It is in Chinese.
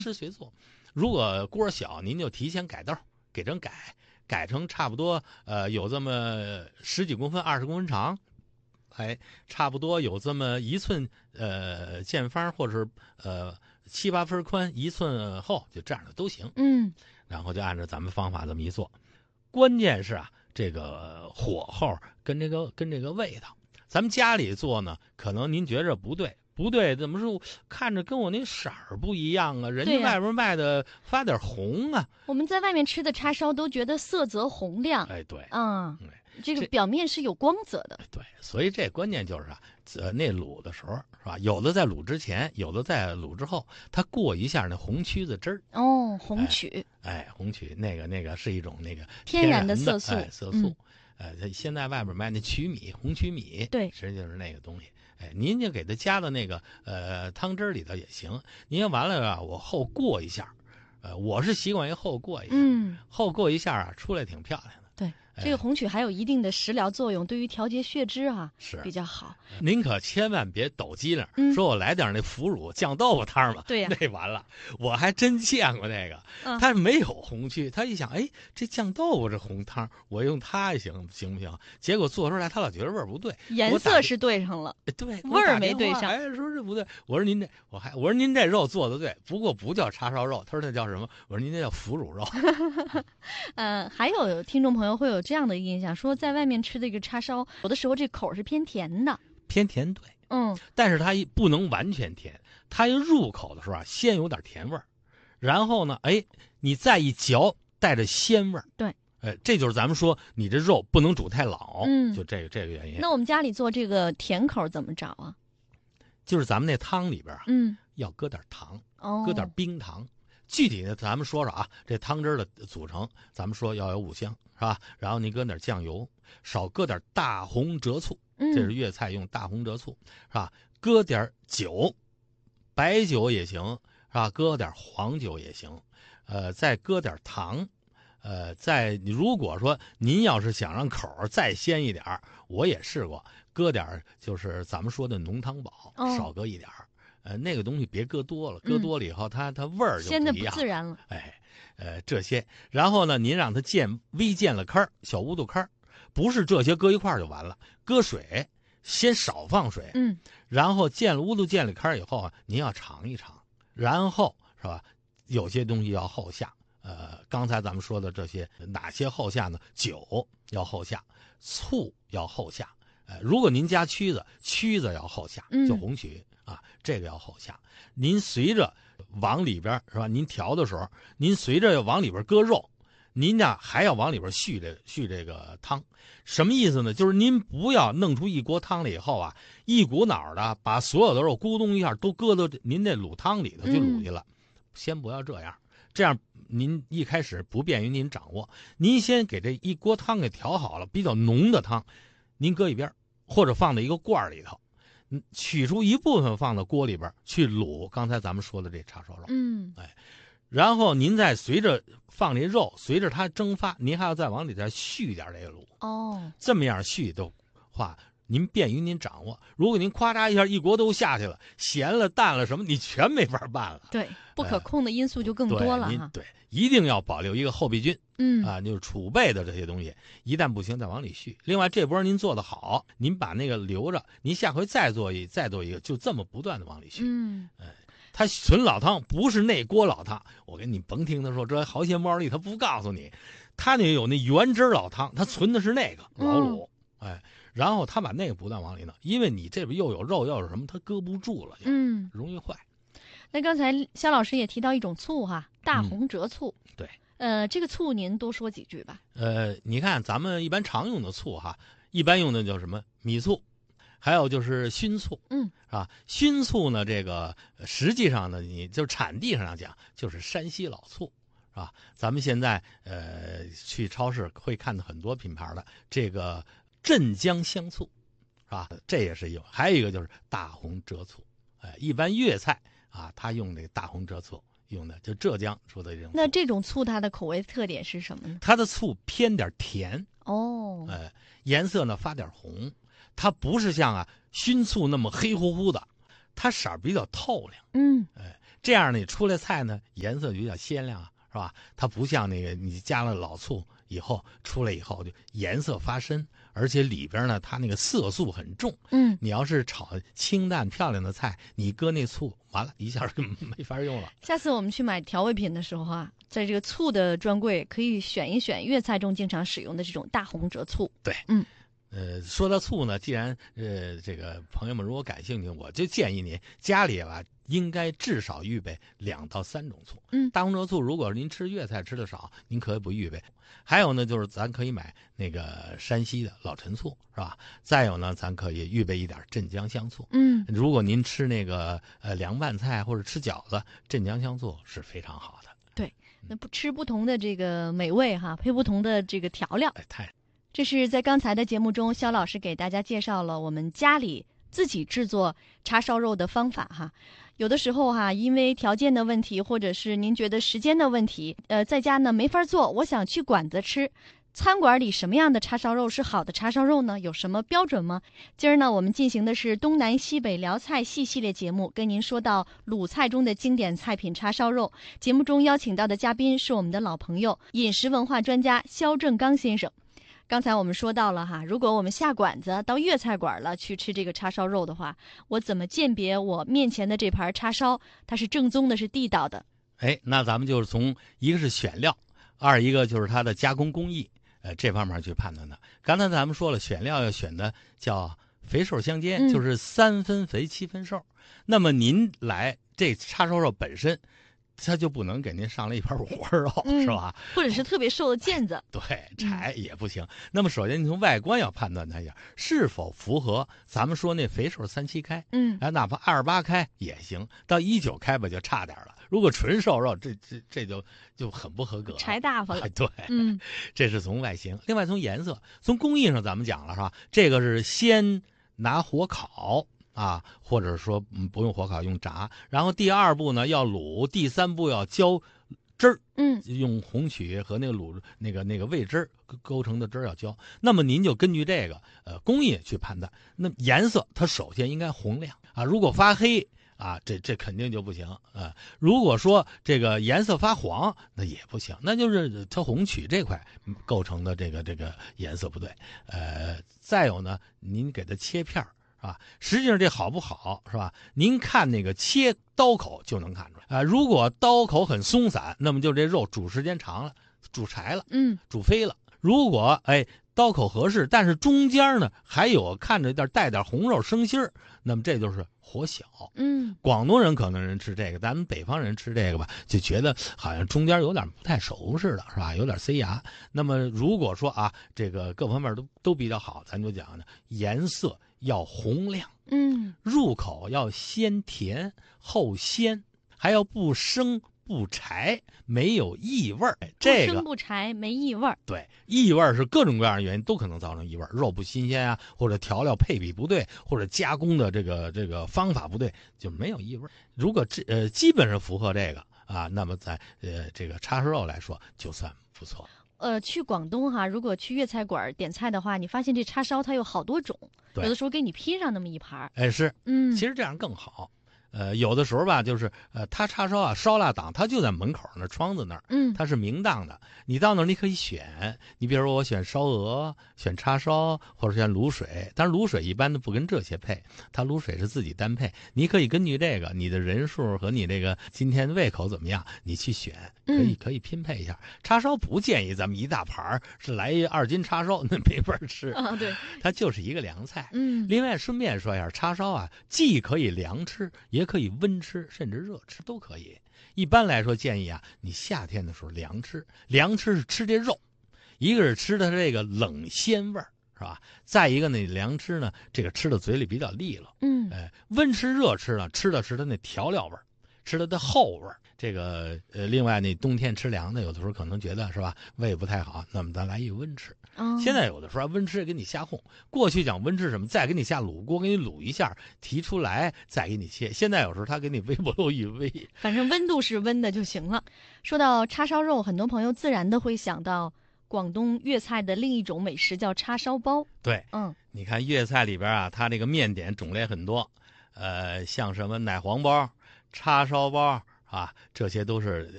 师随做。如果锅小，您就提前改豆，给成改成差不多有这么10几公分、20公分长，差不多有这么1寸见方，或者是7、8分宽、1寸厚，就这样的都行。然后就按照咱们方法这么一做。关键是这个火候跟这个味道。咱们家里做呢，可能您觉着不对，怎么说？看着跟我那色儿不一样啊？人家外边卖的发点红啊。 我们在外面吃的叉烧都觉得色泽红亮。 对， 这个表面是有光泽的。 对，所以这关键就是那卤的时候是吧？有的在卤之前，有的在卤之后，它过一下那红曲子汁儿。 红曲。 红曲那个是一种那个天然的色素。 色素。现在外边卖那曲米，红曲米， 对， 实际就是那个东西。您就给它加到那个汤汁里头也行。您完了我后过一下，我是习惯于后过一下。后过一下出来挺漂亮的。 对，这个红曲还有一定的食疗作用，对于调节血脂是比较好。 您可千万别抖机灵，说我来点那腐乳酱豆腐汤吧。 对呀， 那完了，我还真见过那个，他没有红曲，他一想，这酱豆腐这红汤，我用它行不行？结果做出来，他老觉得味儿不对， 颜色是对上了， 对， 味儿没对上。 说这不对，我说您这肉做的对，不过不叫叉烧肉，他说那叫什么？我说您那叫腐乳肉。 还有听众朋友会有这样的印象，说在外面吃这个叉烧，有的时候这口是偏甜的。 偏甜，对，但是它不能完全甜，它一入口的时候先有点甜味儿，然后呢，你再一嚼，带着鲜味儿。 对， 这就是咱们说你这肉不能煮太老，就这个原因。 那我们家里做这个甜口怎么找啊？ 就是咱们那汤里边要搁点糖，搁点冰糖。具体的咱们说说这汤汁的组成，咱们说要有5香是吧？然后你搁点酱油，少搁点大红浙醋，这是粤菜用大红浙醋是吧？搁点酒，白酒也行是吧？搁点黄酒也行，再搁点糖，如果说您要是想让口再鲜一点，我也试过，搁点就是咱们说的浓汤宝，少搁一点。那个东西别搁多了，搁多了以后它味儿就不一样， 鲜的不自然了。 这些，然后呢，您让它微见了坑，小乌度坑，不是这些搁一块就完了，搁水，先少放水，然后乌度见了坑以后您要尝一尝，然后是吧？有些东西要后下，刚才咱们说的这些哪些后下呢？酒要后下，醋要后下，如果您加曲子要后下，就红曲。这个要后下，您随着往里边是吧？您调的时候，您随着往里边搁肉，您呢还要往里边续这个汤。什么意思呢？就是您不要弄出一锅汤来以后一股脑的把所有的肉咕咚一下都搁到您那卤汤里头去卤去了。先不要这样您一开始不便于您掌握。您先给这一锅汤给调好了，比较浓的汤，您搁一边，或者放在一个罐里头。取出一部分放到锅里边去卤，刚才咱们说的这叉烧肉，然后您再随着放这肉，随着它蒸发，您还要再往里再续点这个卤，这么样续的话，您便于您掌握。如果您夸嚓一下一锅都下去了，咸了淡了什么，你全没法办了。 对，不可控的因素就更多了对，一定要保留一个后备军。就是储备的这些东西，一旦不行再往里续。另外这波您做得好，您把那个留着，您下回再做一个，就这么不断的往里续。它纯老汤不是那锅老汤，我跟你甭听他说这好些猫里他不告诉你，他那有那原汁老汤，他存的是那个老卤，然后他把那个不断往里弄，因为你这边又有肉又有什么，它搁不住了，容易坏。 那刚才肖老师也提到一种醋大红浙醋， 对。 这个醋您多说几句吧。 你看咱们一般常用的醋一般用的叫什么米醋，还有就是熏醋，熏醋呢，这个实际上呢，你就产地上讲就是山西老醋，是吧？咱们现在去超市会看到很多品牌的这个镇江香醋，是吧？这也是有，还有一个就是大红浙醋，一般粤菜他用这个大红浙醋。用的就浙江出的这种。 那这种醋它的口味特点是什么呢？ 它的醋偏点甜颜色呢发点红，它不是像熏醋那么黑乎乎的，它色儿比较透亮。 这样你出来菜呢颜色就比较鲜亮啊，是吧？它不像那个你加了老醋以后出来以后就颜色发深，而且里边呢它那个色素很重。你要是炒清淡漂亮的菜，你搁那醋，完了一下就没法用了。 下次我们去买调味品的时候啊，在这个醋的专柜可以选一选粤菜中经常使用的这种大红浙醋。 对，说到醋呢，既然这个朋友们如果感兴趣，我就建议您家里吧应该至少预备2到3种醋。大红浙醋如果您吃粤菜吃的少，您可以不预备。还有呢，就是咱可以买那个山西的老陈醋，是吧？再有呢，咱可以预备一点镇江香醋。如果您吃那个凉拌菜或者吃饺子，镇江香醋是非常好的。 对，那不吃不同的这个美味哈，配不同的这个调料。这是在刚才的节目中，肖老师给大家介绍了我们家里自己制作叉烧肉的方法哈。有的时候哈，因为条件的问题，或者是您觉得时间的问题，在家呢没法做，我想去馆子吃。餐馆里什么样的叉烧肉是好的叉烧肉呢？有什么标准吗？今儿呢，我们进行的是东南西北辽菜系列节目，跟您说到鲁菜中的经典菜品叉烧肉。节目中邀请到的嘉宾是我们的老朋友，饮食文化专家肖正刚先生。刚才我们说到了哈，如果我们下馆子到粤菜馆了去吃这个叉烧肉的话，我怎么鉴别我面前的这盘叉烧它是正宗的，是地道的？ 那咱们就是从一个是选料，二一个就是它的加工工艺，这方面去判断的。刚才咱们说了，选料要选的叫肥瘦相间，就是3分肥7分瘦。那么您来这叉烧肉本身，他就不能给您上来一盘五花肉，是吧？ 或者是特别瘦的腱子， 对，柴也不行。那么首先你从外观要判断它一下是否符合咱们说那肥瘦37开，哪怕28开也行，到19开吧就差点了。如果纯瘦肉，这就很不合格， 柴大发了。 对，这是从外形。另外从颜色，从工艺上咱们讲了是吧？这个是先拿火烤。或者说不用火烤，用炸。然后第2步呢要卤，第3步要浇汁儿，用红曲和那个卤那个味汁勾成的汁儿要浇。那么您就根据这个工艺去判断。那颜色它首先应该红亮如果发黑这肯定就不行如果说这个颜色发黄，那也不行，那就是它红曲这块构成的这个颜色不对。再有呢，您给它切片儿。实际上这好不好是吧？您看那个切刀口就能看出来如果刀口很松散，那么就这肉煮时间长了，煮柴了，煮飞了。如果刀口合适，但是中间呢还有看着带点红肉生心儿，那么这就是火小。广东人可能人吃这个，咱们北方人吃这个吧，就觉得好像中间有点不太熟似的，是吧？有点塞牙。那么如果说这个各方面都比较好，咱就讲呢，颜色要红亮，入口要先甜后鲜，还要不生不柴，没有异味儿。这个不生不柴，没异味儿。 对，异味儿是各种各样的原因都可能造成异味儿，肉不新鲜或者调料配比不对，或者加工的这个方法不对，就没有异味儿。如果基本上符合这个那么在这个叉烧肉来说就算不错。 去广东如果去粤菜馆点菜的话，你发现这叉烧它有好多种，有的时候给你拼上那么一盘。 是，其实这样更好。有的时候吧，就是他叉烧烧腊档，他就在门口那窗子那儿，他是明档的。你到那儿你可以选，你比如说我选烧鹅，选叉烧，或者选卤水。但是卤水一般都不跟这些配，它卤水是自己单配。你可以根据这个你的人数和你这个今天的胃口怎么样，你去选，可以拼配一下。叉烧不建议咱们一大盘是来2斤叉烧，那没法吃对， 它就是一个凉菜。另外顺便说一下，叉烧既可以凉吃，也可以温吃，甚至热吃都可以。一般来说建议你夏天的时候凉吃是吃这肉，一个是吃的这个冷鲜味儿，是吧？再一个呢，凉吃呢，这个吃到嘴里比较利落。温吃热吃呢，吃的是它那调料味儿，吃它的后味儿。这个另外那冬天吃凉的，有的时候可能觉得是吧，胃不太好，那么咱来一温吃。现在有的时候温吃给你瞎哄，过去讲温吃什么，再给你下卤锅，给你卤一下，提出来再给你切。现在有时候他给你微波炉一煨， 反正温度是温的就行了。说到叉烧肉，很多朋友自然的会想到广东粤菜的另一种美食叫叉烧包。 对，你看粤菜里边它这个面点种类很多，像什么奶黄包、叉烧包、 啊，这些都是